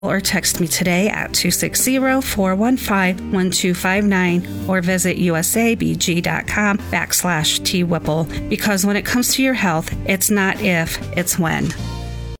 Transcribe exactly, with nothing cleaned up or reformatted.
or text me today at two six zero, four one five, one two five nine or visit usabg.com backslash T Whipple, because when it comes to your health, it's not if, it's when.